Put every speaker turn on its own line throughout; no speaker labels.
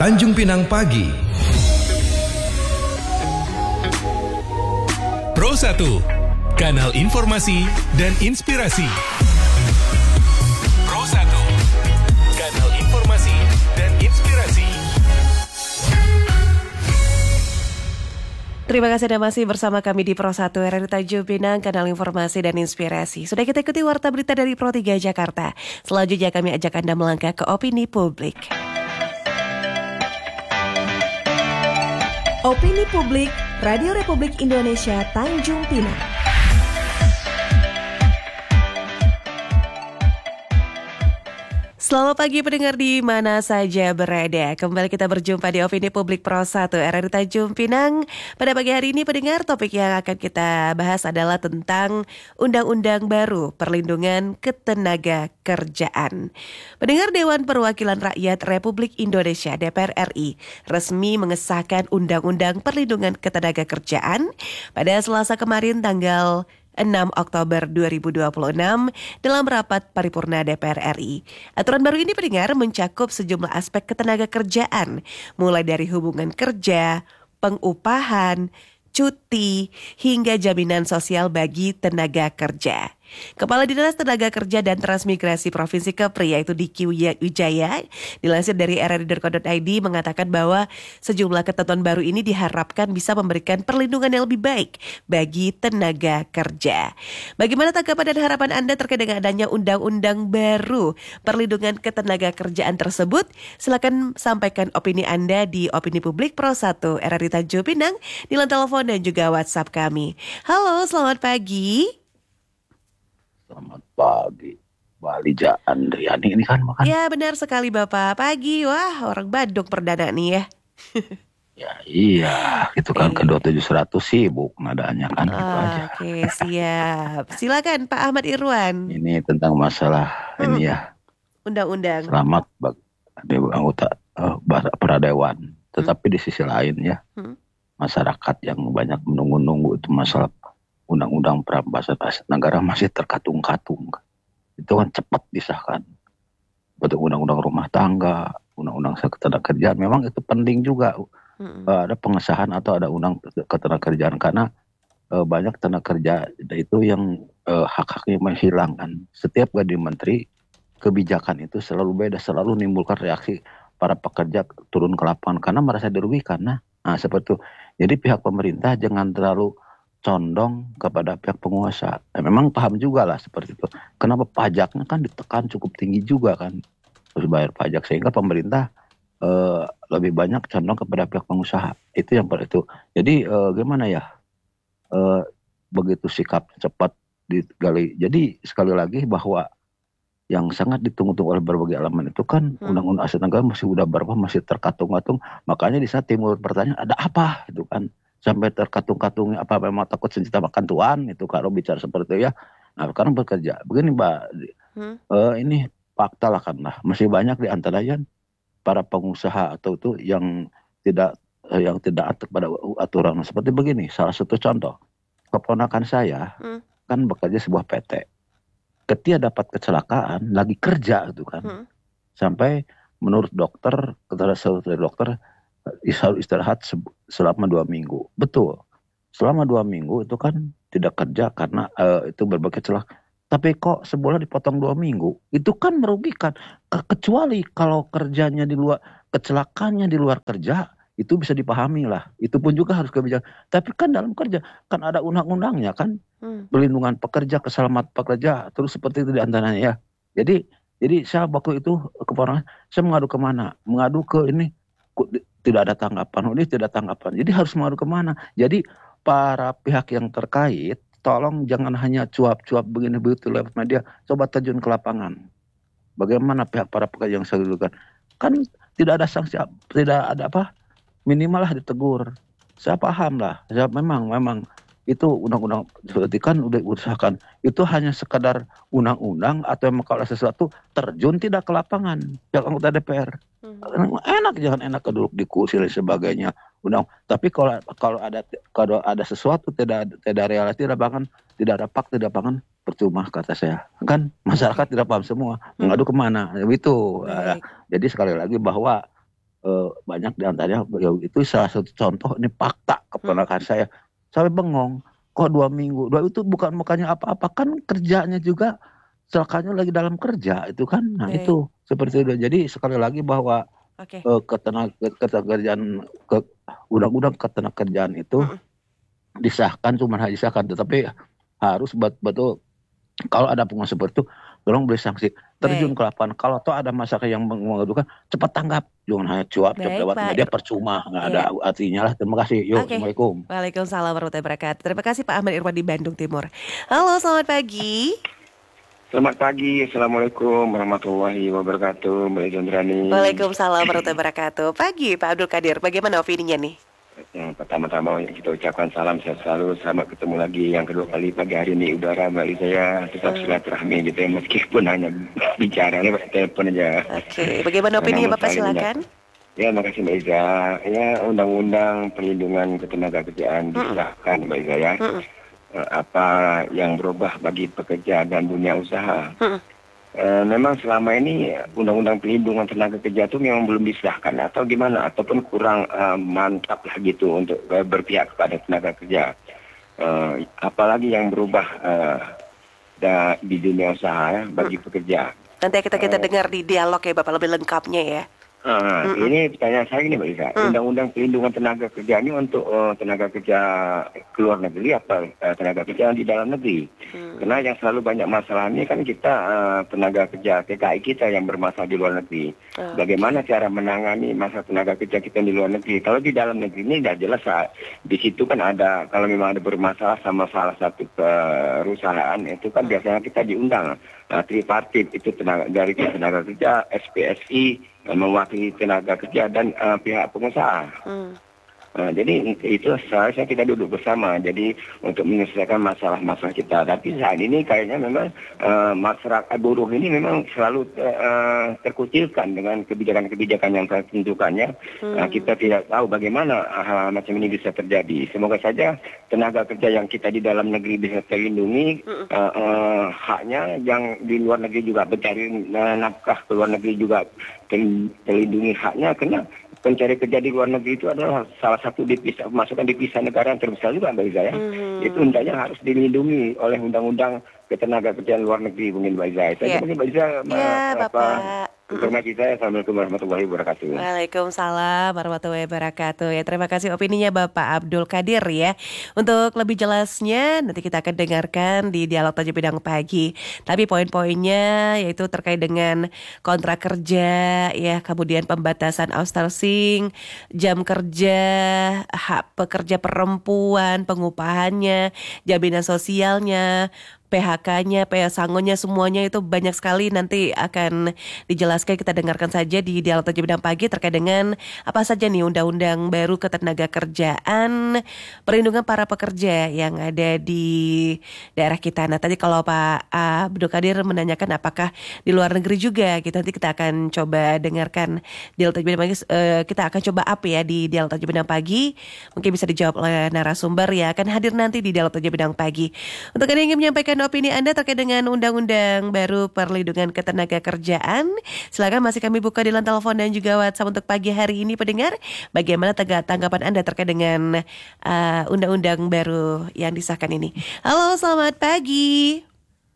Tanjung Pinang Pagi.
Pro 1, kanal informasi dan inspirasi. Pro 1, kanal informasi dan inspirasi.
Terima kasih Anda masih bersama kami di Pro 1 RRI Tanjung Pinang, kanal informasi dan inspirasi. Sudah kita ikuti warta berita dari Pro 3 Jakarta. Selanjutnya kami ajak Anda melangkah ke opini publik.
Opini Publik, Radio Republik Indonesia Tanjung Pinang.
Selamat pagi pendengar di mana saja berada. Kembali kita berjumpa di Opini Publik Pro 1 RRI Tanjung Pinang. Pada pagi hari ini pendengar, topik yang akan kita bahas adalah tentang Undang-Undang Baru Perlindungan Ketenaga Kerjaan. Pendengar, Dewan Perwakilan Rakyat Republik Indonesia DPR RI resmi mengesahkan Undang-Undang Perlindungan Ketenaga Kerjaan pada Selasa kemarin tanggal 6 Oktober 2026 dalam rapat paripurna DPR RI. Aturan baru ini pendengar mencakup sejumlah aspek ketenaga kerjaan, mulai dari hubungan kerja, pengupahan, cuti, hingga jaminan sosial bagi tenaga kerja. Kepala Dinas Tenaga Kerja dan Transmigrasi Provinsi Kepri yaitu Diki Wijaya dilansir dari rri.co.id mengatakan bahwa sejumlah ketentuan baru ini diharapkan bisa memberikan perlindungan yang lebih baik bagi tenaga kerja. Bagaimana tanggapan dan harapan Anda terkait dengan adanya undang-undang baru perlindungan ketenaga kerjaan tersebut? Silakan sampaikan opini Anda di Opini Publik Pro 1 RRI Tanjung Pinang di line telepon dan juga WhatsApp kami. Halo, selamat pagi.
Selamat pagi, Mbak Lija Andriani ini kan makan?
Ya benar sekali Bapak, pagi. Wah, orang Badung perdana nih ya.
Ya iya, itu kan kedua 700 sibuk nadanya kan gitu aja.
Oke, siap. Silakan Pak Ahmad Irwan.
Ini tentang masalah ini ya.
Undang-undang.
Selamat bagi anggota Pradewan. Tetapi di sisi lain ya, masyarakat yang banyak menunggu-nunggu itu masalah Undang-Undang Perampasan Aset Negara masih terkatung-katung. Itu kan cepat disahkan. Betul Undang-Undang Rumah Tangga, Undang-Undang Ketenagakerjaan, memang itu penting juga. Ada pengesahan atau ada Undang Ketenagakerjaan karena banyak tenaga kerja itu yang hak-haknya hilang kan. Setiap ganti menteri, kebijakan itu selalu beda, selalu menimbulkan reaksi para pekerja turun ke lapangan karena merasa dirugikan. Nah, seperti itu. Jadi pihak pemerintah jangan terlalu condong kepada pihak penguasa. Memang paham juga lah seperti itu. Kenapa pajaknya kan ditekan cukup tinggi juga kan. Harus bayar pajak sehingga pemerintah lebih banyak condong kepada pihak pengusaha. Itu yang itu. Jadi gimana ya? Begitu sikap cepat digali. Jadi sekali lagi bahwa yang sangat ditunggu-tunggu oleh berbagai elemen itu kan Undang-Undang Aset Negara masih terkatung-katung. Makanya di saat timbul pertanyaan ada apa itu kan. Sampai terkatung-katung apa memang takut senjata makan tuan itu kalau bicara seperti itu ya. Nah sekarang bekerja begini Mbak, ini fakta lah kan lah masih banyak di antaranya para pengusaha atau itu yang tidak atur pada aturan seperti begini. Salah satu contoh, keponakan saya kan bekerja sebuah PT, ketika dapat kecelakaan lagi kerja itu kan, sampai menurut dokter harus istirahat selama 2 minggu. Betul. Selama 2 minggu itu kan tidak kerja karena itu berbagai celah. Tapi kok sebulan dipotong 2 minggu? Itu kan merugikan. Kecuali kalau kerjanya di luar, kecelakaannya di luar kerja, itu bisa dipahami lah. Itu pun juga harus kebijakan. Tapi kan dalam kerja, kan ada undang-undangnya kan. Perlindungan pekerja, keselamatan pekerja, terus seperti itu di antaranya ya. Jadi saya waktu itu keponakan, saya mengadu kemana? Mengadu ke ini, tidak ada tanggapan. Jadi harus mengadu kemana? Jadi para pihak yang terkait, tolong jangan hanya cuap-cuap begini begitu lewat media. Coba terjun ke lapangan. Bagaimana pihak para pekerja yang saya dulukan? Kan tidak ada sanksi, tidak ada apa? Minimal lah ditegur. Saya paham lah. Saya memang itu undang-undang seperti kan udah diusahakan. Itu hanya sekadar undang-undang atau memang kalau sesuatu terjun tidak ke lapangan. Yang anggota DPR. Enak jangan enak duduk di kursi dan sebagainya. Tapi kalau ada sesuatu tidak realitas tidak ada fakta tidak lapangan percuma kata saya. Kan masyarakat tidak paham semua. Mengadu kemana? Itu. Jadi sekali lagi bahwa banyak di antaranya itu salah satu contoh ini fakta keponakan saya sampai bengong kok 2 minggu itu bukannya apa-apa kan kerjanya juga celakanya lagi dalam kerja itu kan nah itu seperti itu jadi sekali lagi bahwa ketenagakerjaan undang-undang ketenagakerjaan itu disahkan tetapi harus betul kalau ada penguasa seperti itu tolong beri sanksi terjun ke lapangan kalau toh ada masyarakat yang mengadukan cepat tanggap jangan hanya cuap lewat media percuma nggak ada artinya lah. Terima kasih. Assalamualaikum.
Waalaikumsalam warahmatullahi wabarakatuh. Terima kasih Pak Ahmad Irwan di Bandung Timur. Halo, selamat pagi.
Selamat pagi, Assalamualaikum warahmatullahi wabarakatuh, Mbak Jondrani.
Waalaikumsalam warahmatullahi wabarakatuh. Pagi Pak Abdul Qadir, bagaimana opininya nih?
Yang pertama-tama kita ucapkan salam sehat selalu, selamat ketemu lagi yang kedua kali pagi hari ini udara Mbak saya tetap silaturahmi gitu ya meskipun hanya bicara lewat telepon aja.
Oke, bagaimana opininya Bapak silakan?
Ya, makasih Mbak Iza. Ya, undang-undang perlindungan ketenagakerjaan disahkan Mbak Iza ya. Apa yang berubah bagi pekerja dan dunia usaha? Memang selama ini undang-undang perlindungan tenaga kerja itu memang belum disahkan atau gimana ataupun kurang mantap lah gitu untuk berpihak kepada tenaga kerja. Apalagi yang berubah di dunia usaha ya, bagi pekerja.
Nanti kita dengar di dialog ya Bapak lebih lengkapnya ya.
Ini pertanyaan saya ini Mbak Isa, undang-undang perlindungan tenaga kerja ini untuk tenaga kerja keluar negeri apa tenaga kerja di dalam negeri? Karena yang selalu banyak masalah ini kan kita tenaga kerja TKI kita yang bermasalah di luar negeri. Bagaimana cara menangani masalah tenaga kerja kita di luar negeri? Kalau di dalam negeri ini tidak jelas, di situ kan ada kalau memang ada bermasalah sama salah satu perusahaan itu kan biasanya kita diundang tripartit itu dari tenaga kerja, SPSI mewakili tenaga kerja dan pihak pengusaha. Jadi itu seharusnya kita duduk bersama jadi untuk menyelesaikan masalah-masalah kita. Tapi saat ini kayaknya memang masyarakat buruh ini memang selalu terkucilkan dengan kebijakan-kebijakan yang telah ditentukannya. Kita tidak tahu bagaimana hal macam ini bisa terjadi. Semoga saja tenaga kerja yang kita di dalam negeri bisa terlindungi, haknya yang di luar negeri juga mencari nafkah ke luar negeri juga terlindungi haknya karena pencari kerja di luar negeri itu adalah salah satu masukan divisa negara yang terbesar juga Mbak Iza ya. Itu hendaknya harus dilindungi oleh undang-undang ketenaga kerjaan luar negeri mungkin Mbak Iza. Saya mungkin Mbak Iza
Bapak.
Informasi saya. Assalamualaikum warahmatullahi wabarakatuh.
Waalaikumsalam warahmatullahi wabarakatuh. Ya, terima kasih opininya Bapak Abdul Qadir ya. Untuk lebih jelasnya nanti kita akan dengarkan di dialog Tanjung Pinang pagi. Tapi poin-poinnya yaitu terkait dengan kontrak kerja ya, kemudian pembatasan outsourcing, jam kerja, hak pekerja perempuan, pengupahannya, jaminan sosialnya, PHK-nya, sangonya semuanya itu banyak sekali nanti akan dijelaskan. Kita dengarkan saja di dialog Tanjung Pinang pagi terkait dengan apa saja nih undang-undang baru ketenaga kerjaan, perlindungan para pekerja yang ada di daerah kita. Nah tadi kalau Pak Abdul Qadir menanyakan apakah di luar negeri juga, nanti kita akan coba dengarkan dialog Tanjung Pinang pagi. Kita akan coba up ya di dialog Tanjung Pinang pagi. Mungkin bisa dijawab oleh narasumber ya akan hadir nanti di dialog Tanjung Pinang pagi. Untuk Anda yang ingin menyampaikan opini Anda terkait dengan undang-undang baru perlindungan ketenaga kerjaan, silakan masih kami buka di line telepon dan juga WhatsApp untuk pagi hari ini pendengar. Bagaimana tanggapan Anda terkait dengan undang-undang baru yang disahkan ini? Halo, selamat pagi.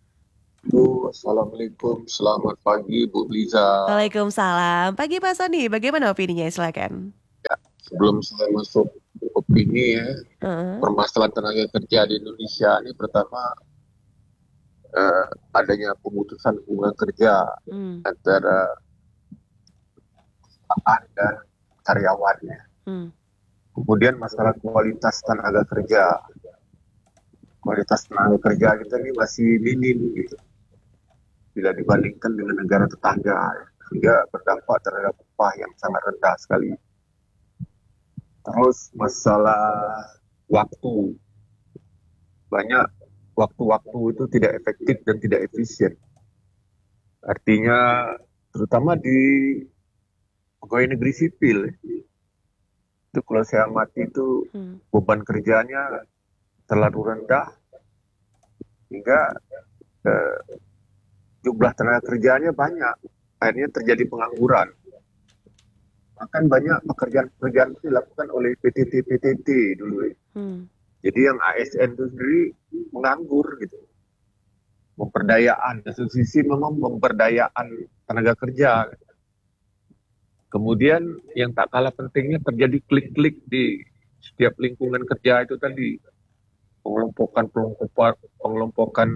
Assalamualaikum, selamat pagi Bu Liza.
Waalaikumsalam. Pagi Pak Soni, bagaimana opininya? Silakan.
Ya, sebelum saya masuk opini ya, permasalahan tenaga kerja di Indonesia ini pertama adanya pemutusan hubungan kerja antara perusahaan dan karyawannya. Kemudian masalah kualitas tenaga kerja. Kualitas tenaga kerja kita ini masih minim gitu. Bila dibandingkan dengan negara tetangga, sehingga berdampak terhadap upah yang sangat rendah sekali. Terus masalah waktu. Banyak waktu-waktu itu tidak efektif dan tidak efisien. Artinya terutama di pegawai negeri sipil itu kalau saya amati itu beban kerjanya terlalu rendah hingga jumlah tenaga kerjanya banyak, akhirnya terjadi pengangguran. Bahkan banyak pekerjaan-pekerjaan itu dilakukan oleh PTT dulu. Jadi yang ASN itu sendiri menganggur gitu. Pemberdayaan, di satu sisi memang pemberdayaan tenaga kerja. Kemudian yang tak kalah pentingnya terjadi klik-klik di setiap lingkungan kerja itu tadi. Pengelompokan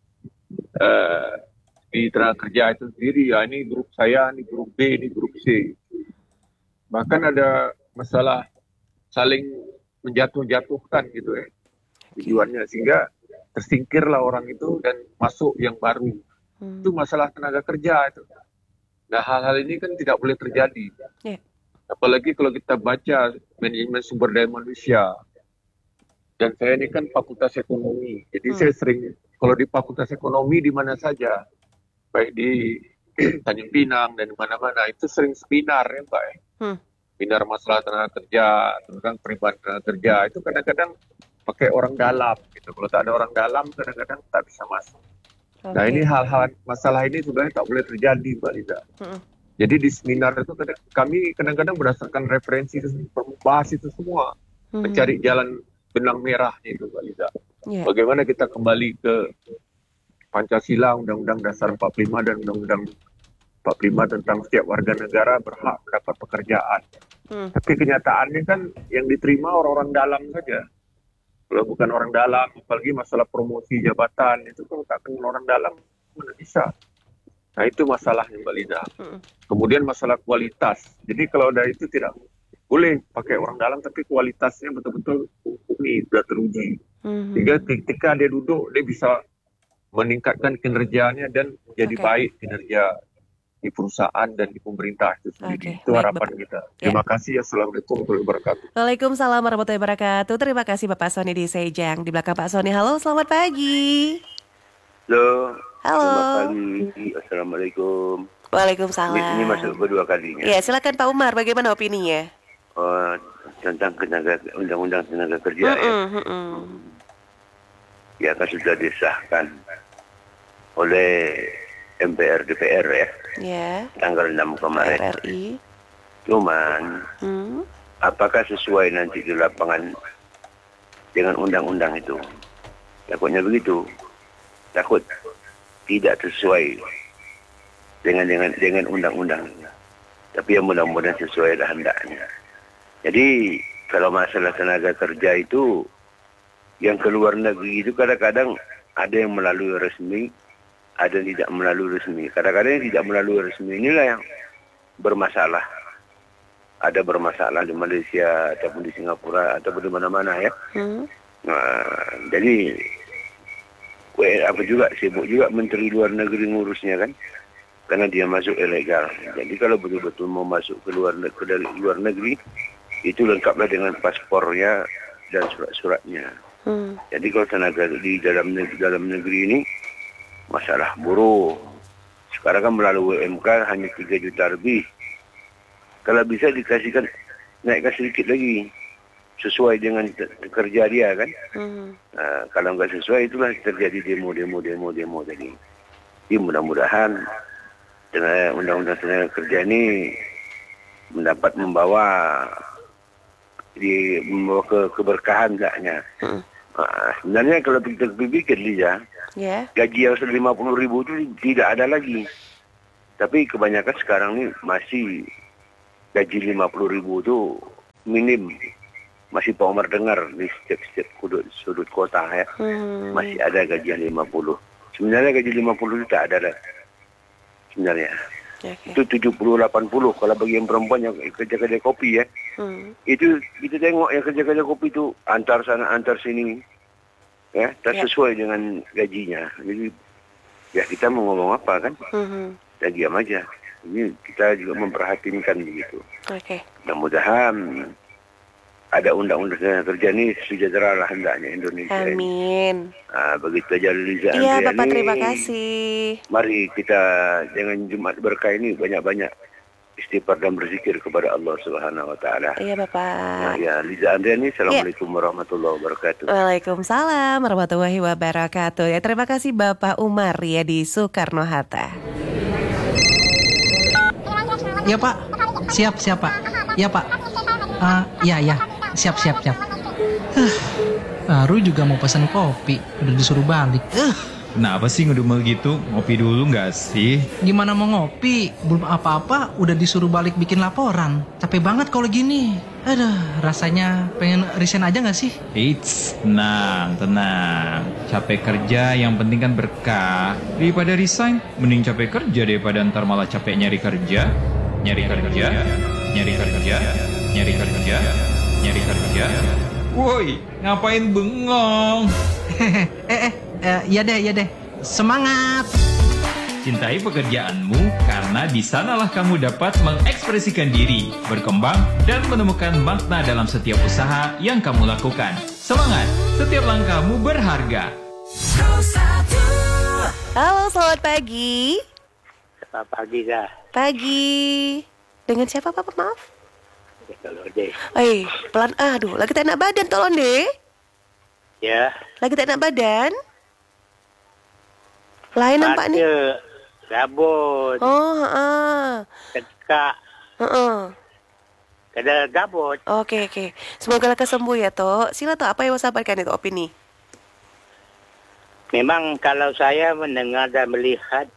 di tenaga kerja itu sendiri. Ya ini grup saya, ini grup B, ini grup C. Bahkan ada masalah saling menjatuh-jatuhkan gitu ya tujuannya, sehingga tersingkirlah orang itu dan masuk yang baru. Itu masalah tenaga kerja itu. Nah, hal-hal ini kan tidak boleh terjadi. Apalagi kalau kita baca manajemen sumber daya manusia. Dan saya ini kan fakultas ekonomi. Jadi saya sering, kalau di fakultas ekonomi di mana saja, baik di Tanjung Pinang dan di mana-mana, itu sering seminar ya Mbak. Seminar masalah tenaga kerja, tentang perubahan tenaga kerja, itu kadang-kadang pakai orang dalam gitu. Kalau tak ada orang dalam kadang-kadang tak bisa masuk. Nah ini hal-hal masalah ini sebenarnya tak boleh terjadi Mbak Liza. Jadi di seminar itu kami kadang-kadang berdasarkan referensi itu, membahas itu semua, mencari jalan benang merahnya itu Mbak Liza. Bagaimana kita kembali ke Pancasila, Undang-Undang Dasar 45 dan Undang-Undang 45 tentang setiap warga negara berhak mendapat pekerjaan. Tapi kenyataannya kan yang diterima orang-orang dalam saja. Kalau bukan orang dalam, apalagi masalah promosi jabatan, itu kalau tak kenal orang dalam, mana bisa. Nah itu masalahnya Mbak Liza. Kemudian masalah kualitas. Jadi kalau ada itu tidak boleh pakai orang dalam, tapi kualitasnya betul-betul ini sudah teruji. Sehingga ketika dia duduk, dia bisa meningkatkan kinerjanya dan menjadi baik kinerja di perusahaan dan di pemerintah itu sendiri. Itu harapan kita. Terima kasih. Assalamualaikum warahmatullahi wabarakatuh.
Waalaikumsalam warahmatullahi wabarakatuh. Terima kasih Bapak Sony di Sejang. Di belakang Pak Sony. Halo, selamat pagi.
Halo.
Halo.
Selamat pagi. Assalamualaikum.
Waalaikumsalam.
Ini masuk kedua kalinya.
Ya, silakan Pak Umar. Bagaimana opininya?
Tentang undang-undang tenaga kerja ya kan sudah disahkan oleh MPR DPR ya. Tanggal 6 kemarin.
RRI.
Cuman apakah sesuai nanti di lapangan dengan undang-undang itu? Takutnya begitu. Takut tidak sesuai dengan undang-undang. Tapi yang mudah-mudahan sesuai lah hendaknya. Jadi kalau masalah tenaga kerja itu yang keluar negeri itu kadang-kadang ada yang melalui resmi, ada yang tidak melalui resmi. Kadang-kadang yang tidak melalui resmi inilah yang bermasalah. Ada bermasalah di Malaysia ataupun di Singapura ataupun di mana-mana ya. Nah, jadi sibuk juga Menteri Luar Negeri ngurusnya kan. Karena dia masuk ilegal. Jadi kalau betul-betul mau masuk ke luar negeri, itu lengkaplah dengan paspornya dan surat-suratnya. Jadi kalau tenaga di dalam negeri ini, masalah buruh. Sekarang kan melalui UMK hanya 3 juta lebih. Kalau bisa dikasihkan, naikkan sedikit lagi. Sesuai dengan kerja dia kan. Nah, kalau nggak sesuai, itulah terjadi demo tadi. Jadi mudah-mudahan dengan undang-undang tenaga kerja ini membawa keberkahan enggaknya. Sebenarnya kalau kita pikir Liza, gaji yang 50.000 itu tidak ada lagi. Tapi kebanyakan sekarang ini masih gaji 50.000 itu minim. Masih Pak Umar dengar di setiap sudut kota ya. Masih ada gaji yang 50. Sebenarnya gaji 50 itu tak ada lah. Sebenarnya. Itu 70-80 kalau bagi yang perempuan yang kerja-kerja kopi ya. Itu kita tengok yang kerja-kerja kopi itu antar sana antar sini ya, tak sesuai dengan gajinya. Jadi ya kita mau ngomong apa kan? Kita diam aja. Ini kita juga memperhatikan begitu. Mudah-mudahan ada undang-undang tenaga kerja ini sejahtera lah hendaknya Indonesia.
Amin.
Begitu aja Liza.
Iya Bapak, terima kasih.
Mari kita dengan Jumat berkah ini banyak-banyak istighfar dan berzikir kepada Allah Subhanahu wa taala.
Iya Bapak.
Ya Liza Andriani, Assalamualaikum warahmatullahi wabarakatuh.
Waalaikumsalam warahmatullahi wabarakatuh. Ya, terima kasih Bapak Umar ya di Soekarno Hatta.
Ya Pak, siap Pak. Iya Pak. Iya. Siap. Baru juga mau pesan kopi, udah disuruh balik.
Kenapa sih ngedumel gitu? Ngopi dulu nggak sih?
Gimana mau ngopi? Belum apa-apa, udah disuruh balik bikin laporan. Capek banget kalau gini. Aduh, rasanya pengen resign aja nggak sih?
Eits, tenang. Capek kerja, yang penting kan berkah. Daripada resign, mending capek kerja daripada ntar malah capek nyari kerja. Woi, ngapain bengong?
Iya deh. Semangat!
Cintai pekerjaanmu karena di sanalah kamu dapat mengekspresikan diri, berkembang, dan menemukan makna dalam setiap usaha yang kamu lakukan. Semangat! Setiap langkahmu berharga.
Halo, selamat pagi.
Selamat pagi, Kak.
Pagi. Dengan siapa, Pak? Maaf.
Kalau deh.
Pelan. Aduh, lagi tak enak badan, tolong deh.
Ya.
Lagi tak enak badan? Lain nampak nih.
Gabut. Tekak. Kada gabut.
Oke. Semoga lekas sembuh ya, Tok. Sila, Tok, apa yang mau sampaikan itu opini?
Memang kalau saya mendengar dan melihat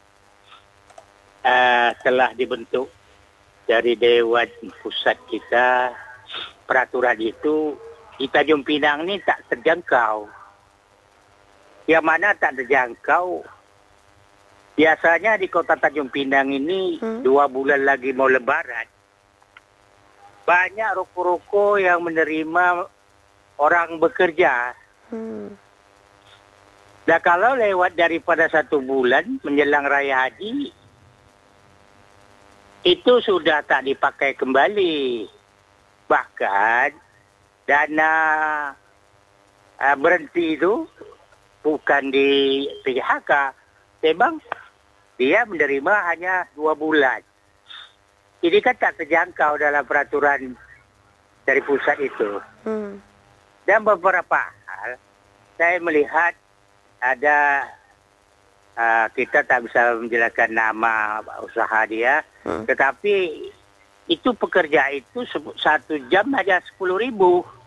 telah dibentuk dari Dewan Pusat kita, peraturan itu di Tanjung Pinang ini tak terjangkau. Yang mana tak terjangkau, biasanya di kota Tanjung Pinang ini 2 bulan lagi mau lebaran, banyak ruko-ruko yang menerima orang bekerja. Nah kalau lewat daripada 1 bulan menjelang Raya Haji, itu sudah tak dipakai kembali. Bahkan dana berhenti itu bukan di PHK, memang dia menerima hanya 2 bulan. Ini kan tak terjangkau dalam peraturan dari pusat itu. Dan beberapa hal saya melihat ada kita tak bisa menjelaskan nama usaha dia, tetapi itu pekerja itu 1 jam aja 10.000.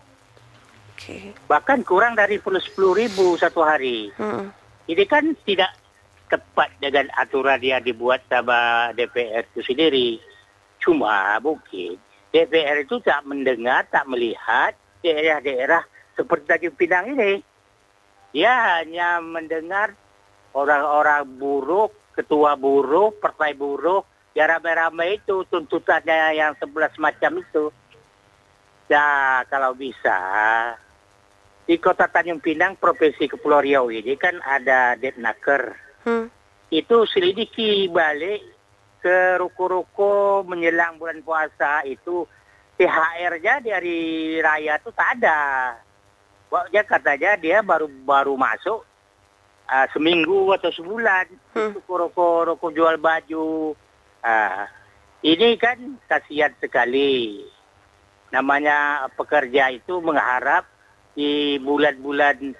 Bahkan kurang dari 10.000 satu hari. Ini kan tidak tepat dengan aturan yang dibuat sama DPR itu sendiri. Cuma mungkin DPR itu tak mendengar, tak melihat daerah-daerah seperti Tanjung Pinang ini. Dia hanya mendengar orang-orang buruh, ketua buruh, partai buruh, ya ramai-ramai itu tuntutannya yang 11 macam itu. Nah, kalau bisa, di kota Tanjung Pinang, Provinsi Kepulauan Riau ini kan ada Depnaker. Itu selidiki balik ke ruko-ruko menjelang bulan puasa itu, THR-nya dari raya itu tak ada. Dia katanya dia baru masuk seminggu atau sebulan itu rokok jual baju. Ini kan kasihan sekali. Namanya pekerja itu mengharap di bulan-bulan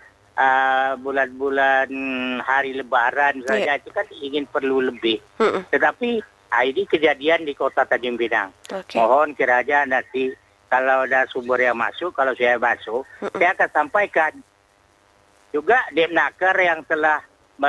hari Lebaran saja itu kan ingin perlu lebih. Tetapi ini kejadian di kota Tanjung Pinang. Mohon kiranya nanti kalau ada sumber yang masuk, kalau saya masuk, saya akan sampaikan. Juga Depnaker yang telah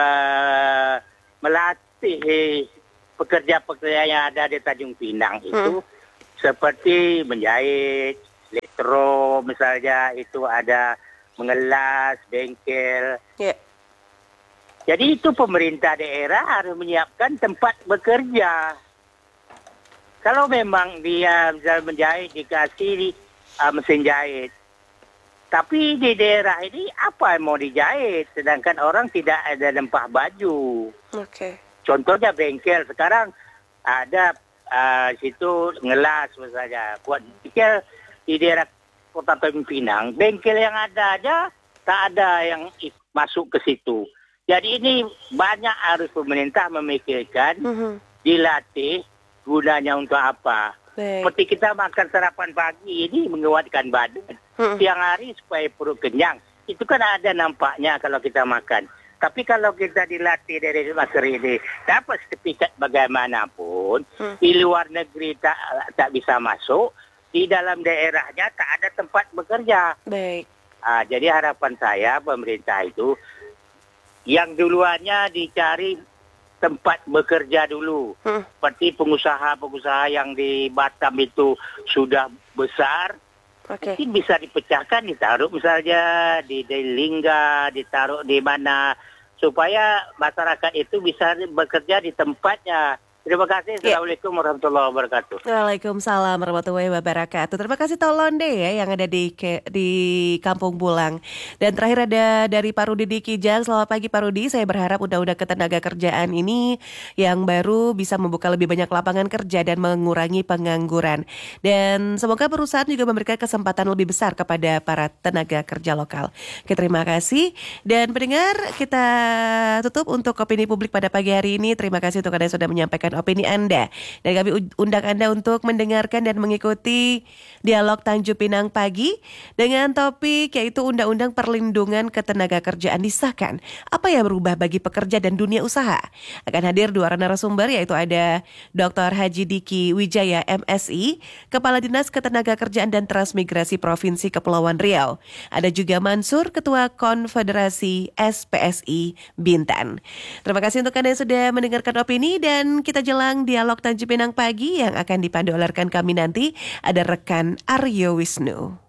melatih pekerja-pekerja yang ada di Tanjung Pinang itu seperti menjahit, elektro misalnya, itu ada mengelas, bengkel. Jadi itu pemerintah daerah harus menyiapkan tempat bekerja. Kalau memang dia misalnya menjahit, dikasih mesin jahit. Tapi di daerah ini apa yang mau dijahit? Sedangkan orang tidak ada lempah baju. Contohnya bengkel. Sekarang ada situ ngelas misalnya. Buat bengkel di daerah kota Tanjung Pinang. Bengkel yang ada aja tak ada yang masuk ke situ. Jadi ini banyak harus pemerintah memikirkan, dilatih gunanya untuk apa. Seperti kita makan sarapan pagi ini menguatkan badan. Siang hari supaya perut kenyang. Itu kan ada nampaknya kalau kita makan. Tapi kalau kita dilatih dari masker ini, dapat sertifikat bagaimanapun, di luar negeri tak bisa masuk, di dalam daerahnya tak ada tempat bekerja.
Baik.
Jadi harapan saya pemerintah itu yang duluannya dicari tempat bekerja dulu. Seperti pengusaha-pengusaha yang di Batam itu sudah besar, mungkin bisa dipecahkan, ditaruh misalnya di Lingga, ditaruh di mana, supaya masyarakat itu bisa bekerja di tempatnya. Terima kasih. Assalamualaikum warahmatullahi wabarakatuh.
Waalaikumsalam warahmatullahi wabarakatuh. Terima kasih Tolonde ya yang ada di Kampung Bulang. Dan terakhir ada dari Pak Rudi di Kijang. Selamat pagi Pak Rudi. Saya berharap undang-undang ketenagakerjaan ini yang baru bisa membuka lebih banyak lapangan kerja dan mengurangi pengangguran. Dan semoga perusahaan juga memberikan kesempatan lebih besar kepada para tenaga kerja lokal. Oke, terima kasih. Dan pendengar, kita tutup untuk opini publik pada pagi hari ini. Terima kasih untuk Anda yang sudah menyampaikan opini Anda. Dan kami undang Anda untuk mendengarkan dan mengikuti dialog Tanjung Pinang pagi dengan topik yaitu Undang-Undang Perlindungan Ketenagakerjaan disahkan. Apa yang berubah bagi pekerja dan dunia usaha? Akan hadir dua narasumber yaitu ada Dr. Haji Diki Wijaya MSI, Kepala Dinas Ketenagakerjaan dan Transmigrasi Provinsi Kepulauan Riau. Ada juga Mansur, Ketua Konfederasi SPSI Bintan. Terima kasih untuk Anda yang sudah mendengarkan opini dan kita jelang dialog Tanjung Pinang pagi yang akan dipandu oleh rekan kami nanti ada rekan Aryo Wisnu.